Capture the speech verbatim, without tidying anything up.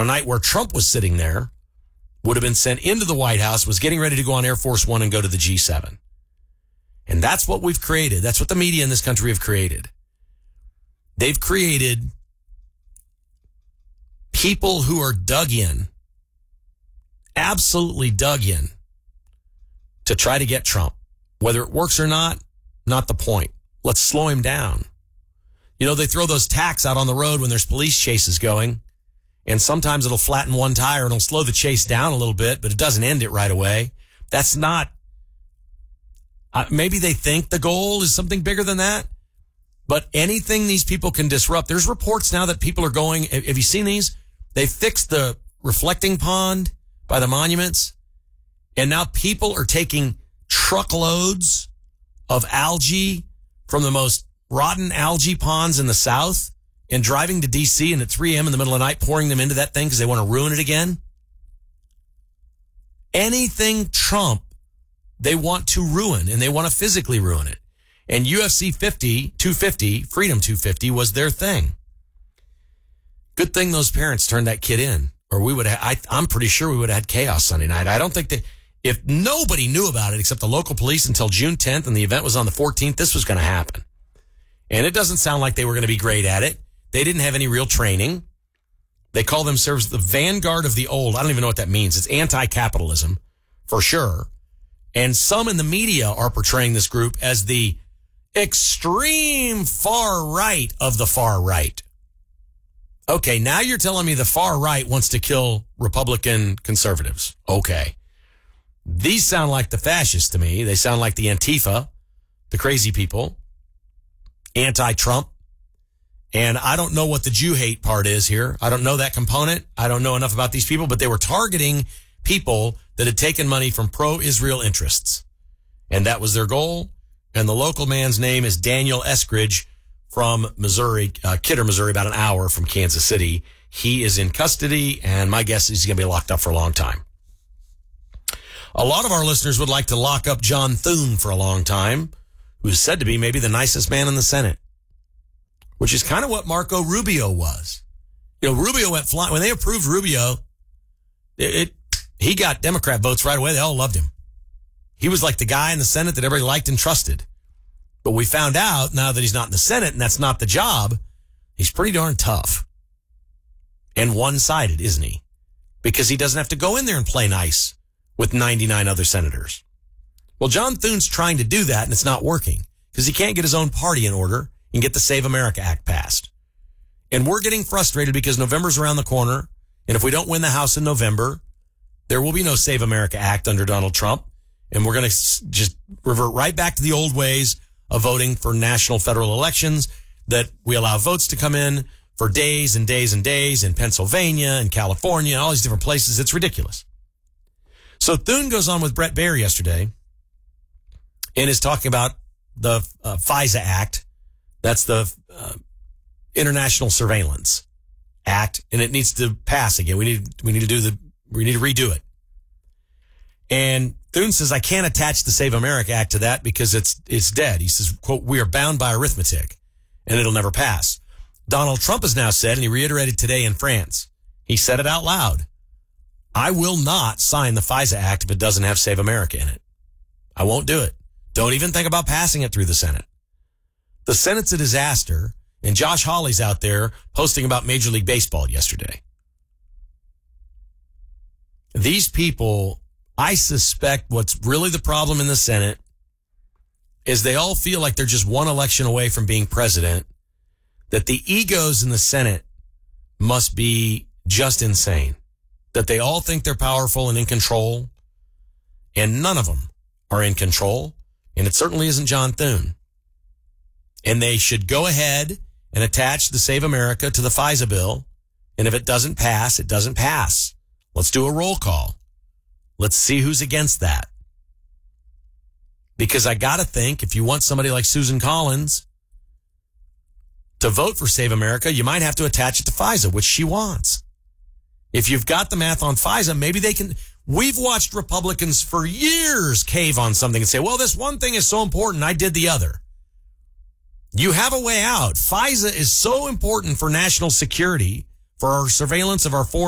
night where Trump was sitting there, would have been sent into the White House, was getting ready to go on Air Force One and go to the G seven. And that's what we've created. That's what the media in this country have created. They've created people who are dug in, absolutely dug in, to try to get Trump. Whether it works or not, not the point. Let's slow him down. You know, they throw those tacks out on the road when there's police chases going, and sometimes it'll flatten one tire and it'll slow the chase down a little bit, but it doesn't end it right away. That's not, uh, maybe they think the goal is something bigger than that, but anything these people can disrupt. There's reports now that people are going, have you seen these? They fixed the reflecting pond by the monuments, and now people are taking truckloads of algae from the most rotten algae ponds in the South and driving to D C and at three a.m. in the middle of the night pouring them into that thing because they want to ruin it again. Anything Trump, they want to ruin, and they want to physically ruin it. And U F C fifty, two fifty, Freedom two fifty was their thing. Good thing those parents turned that kid in, or we would have, I, I'm pretty sure we would have had chaos Sunday night. I don't think that, if nobody knew about it except the local police until June tenth and the event was on the fourteenth, this was going to happen. And it doesn't sound like they were going to be great at it. They didn't have any real training. They call themselves the vanguard of the old. I don't even know what that means. It's anti-capitalism, for sure. And some in the media are portraying this group as the extreme far right of the far right. Okay, now you're telling me the far right wants to kill Republican conservatives. Okay. These sound like the fascists to me. They sound like the Antifa, the crazy people, anti-Trump. And I don't know what the Jew hate part is here. I don't know that component. I don't know enough about these people, but they were targeting people that had taken money from pro-Israel interests. And that was their goal. And the local man's name is Daniel Eskridge from Missouri, uh, Kidder, Missouri, about an hour from Kansas City. He is in custody, and my guess is he's going to be locked up for a long time. A lot of our listeners would like to lock up John Thune for a long time, who's said to be maybe the nicest man in the Senate, which is kind of what Marco Rubio was. You know, Rubio went flying. When they approved Rubio, it, it he got Democrat votes right away. They all loved him. He was like the guy in the Senate that everybody liked and trusted. But we found out now that he's not in the Senate and that's not the job, he's pretty darn tough and one-sided, isn't he? Because he doesn't have to go in there and play nice with ninety-nine other senators. Well, John Thune's trying to do that, and it's not working because he can't get his own party in order and get the Save America Act passed. And we're getting frustrated because November's around the corner, and if we don't win the House in November, there will be no Save America Act under Donald Trump, and we're going to just revert right back to the old ways of voting for national federal elections, that we allow votes to come in for days and days and days in Pennsylvania and California, all these different places. It's ridiculous. So Thune goes on with Brett Baer yesterday and is talking about the uh, FISA Act. That's the uh, International Surveillance Act, and it needs to pass again. We need we need to do the we need to redo it. And Thune says, I can't attach the Save America Act to that because it's it's dead. He says, quote, we are bound by arithmetic, and it'll never pass. Donald Trump has now said, and he reiterated today in France, he said it out loud, I will not sign the FISA Act if it doesn't have Save America in it. I won't do it. Don't even think about passing it through the Senate. The Senate's a disaster, and Josh Hawley's out there posting about Major League Baseball yesterday. These people, I suspect what's really the problem in the Senate is they all feel like they're just one election away from being president, that the egos in the Senate must be just insane, that they all think they're powerful and in control, and none of them are in control, and it certainly isn't John Thune. And they should go ahead and attach the Save America to the FISA bill, and if it doesn't pass, it doesn't pass. Let's do a roll call. Let's see who's against that. Because I got to think, if you want somebody like Susan Collins to vote for Save America, you might have to attach it to FISA, which she wants. If you've got the math on FISA, maybe they can. We've watched Republicans for years cave on something and say, well, this one thing is so important, I did the other. You have a way out. FISA is so important for national security, for our surveillance of our foreign